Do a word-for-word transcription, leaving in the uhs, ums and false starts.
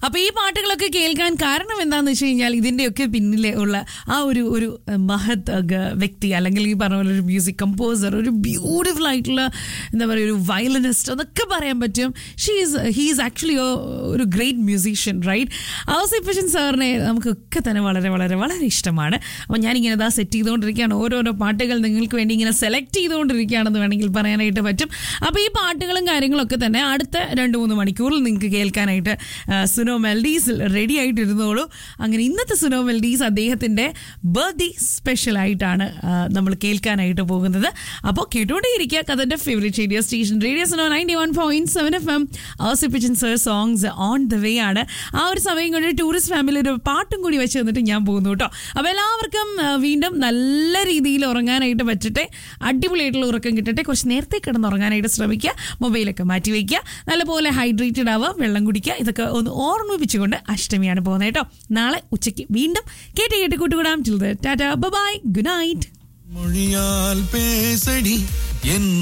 അപ്പൊ ഈ പാട്ടുകളൊക്കെ കേൾക്കാൻ കാരണം എന്താണെന്ന് വെച്ച് കഴിഞ്ഞാൽ ഇതിൻ്റെയൊക്കെ പിന്നിലെ ഉള്ള ആ ഒരു ഒരു മഹത് വ്യക്തി, അല്ലെങ്കിൽ ഈ പറഞ്ഞ പോലെ ഒരു മ്യൂസിക് കമ്പോസർ, ഒരു ബ്യൂട്ടിഫുൾ ആയിട്ടുള്ള എന്താ പറയുക ഒരു വയലിനിസ്റ്റ് എന്നൊക്കെ പറയാൻ പറ്റും. She is he is actually ഒരു great musician, right? Ausif Bachchan സാറിനെ നമുക്കൊക്കെ തന്നെ വളരെ വളരെ വളരെ ഇഷ്ടമാണ്. അപ്പോൾ ഞാനിങ്ങനെ ഇതാ സെറ്റ് ചെയ്തുകൊണ്ടിരിക്കുകയാണ്, ഓരോരോ പാട്ടുകൾ നിങ്ങൾക്ക് വേണ്ടി ഇങ്ങനെ സെലക്ട് ചെയ്തുകൊണ്ടിരിക്കുകയാണെന്ന് വേണമെങ്കിൽ പറയാനായിട്ട് പറ്റും. അപ്പോൾ ഈ പാട്ടുകളും കാര്യങ്ങളൊക്കെ തന്നെ അടുത്ത രണ്ട് മൂന്ന് മണിക്കൂറിൽ നിങ്ങൾക്ക് കേൾക്കാനായിട്ട് സുനോ മെലഡീസിൽ റെഡി ആയിട്ടിരുന്നോളൂ. അങ്ങനെ ഇന്നത്തെ സുനോ മെലഡീസ് അദ്ദേഹത്തിൻ്റെ ബർത്ത്ഡേ സ്പെഷ്യലായിട്ടാണ് നമ്മൾ കേൾക്കാനായിട്ട് പോകുന്നത്. അപ്പോൾ കേട്ടുകൊണ്ടേയിരിക്കുക കഥൻ്റെ favourite radio station radio Suno ninety one point seven F M. Ausif Bachchan sir songs on the way ആണ്. ആ ഒരു സമയം കൊണ്ട് ടൂറിസ്റ്റ് ഫാമിലി ഒരു പാട്ടും കൂടി വെച്ച് തന്നിട്ട് ഞാൻ പോകുന്നു കേട്ടോ. അപ്പോൾ എല്ലാവർക്കും വീണ്ടും നല്ല രീതിയിൽ ഉറങ്ങാനായിട്ട് പറ്റട്ടെ, അടിപൊളിയായിട്ടുള്ള ഉറക്കം കിട്ടട്ടെ. കുറച്ച് നേരത്തെ കിടന്നുറങ്ങാനായിട്ട് ശ്രമിക്കുക, മൊബൈലൊക്കെ മാറ്റി വയ്ക്കുക, നല്ലപോലെ ഹൈഡ്രേറ്റഡ് ആവുക, വെള്ളം കുടിക്കുക. ഇതൊക്കെ ഒന്ന് ഓർമ്മിപ്പിച്ചുകൊണ്ട് അഷ്ടമിയാണ് പോകുന്നത് കേട്ടോ. നാളെ ഉച്ചയ്ക്ക് വീണ്ടും കേട്ട് കേട്ട് കൂട്ടുകൂടാം. Tata, by, good night.